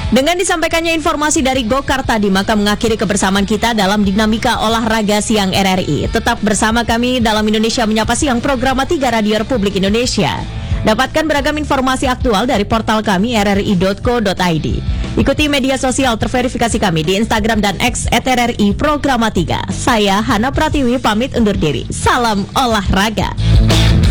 Dengan disampaikannya informasi dari Gokar tadi, maka mengakhiri kebersamaan kita dalam Dinamika Olahraga Siang RRI. Tetap bersama kami dalam Indonesia Menyapa Siang, program 3 Radio Republik Indonesia. Dapatkan beragam informasi aktual dari portal kami rri.co.id. Ikuti media sosial terverifikasi kami di Instagram dan X @RRI Programa 3. Saya Hana Pratiwi pamit undur diri. Salam olahraga.